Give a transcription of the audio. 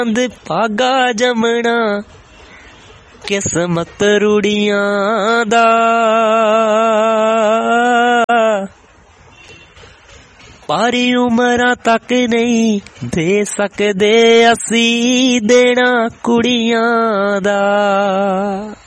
ਦੇ ਭਾਗਾ ਜਮਣਾ ਕਿਸਮਤ ਰੂੜੀਆਂ ਦਾ। ਪਾਰੀ ਉਮਰਾਂ ਤੱਕ ਨਹੀਂ ਦੇ ਸਕਦੇ ਅਸੀਂ ਦੇਣਾ ਕੁੜੀਆਂ ਦਾ।